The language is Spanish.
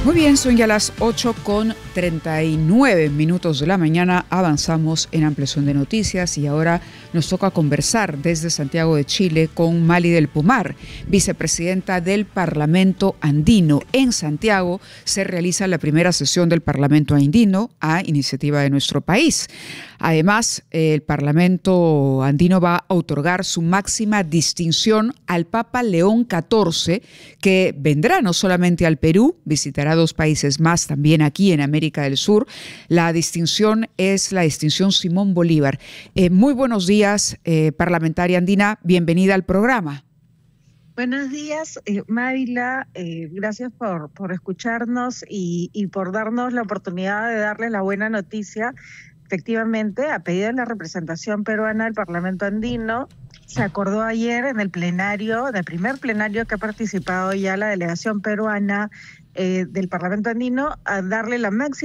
Muy bien, son ya las 8:39 de la mañana. Avanzamos en ampliación de noticias y ahora nos toca conversar desde Santiago de Chile con Mali del Pomar, vicepresidenta del Parlamento Andino. En Santiago se realiza la primera sesión del Parlamento Andino a iniciativa de nuestro país. Además, el Parlamento Andino va a otorgar su máxima distinción al Papa León XIV, que vendrá no solamente al Perú, visitará 2 países más también aquí en América del Sur. La distinción es la distinción Simón Bolívar. Muy buenos días, parlamentaria andina, bienvenida al programa. Buenos días, Mávila, gracias por escucharnos y por darnos la oportunidad de darles la buena noticia. Efectivamente, a pedido de la representación peruana del Parlamento Andino, se acordó ayer en el primer plenario que ha participado ya la delegación peruana del Parlamento Andino, a darle la máxima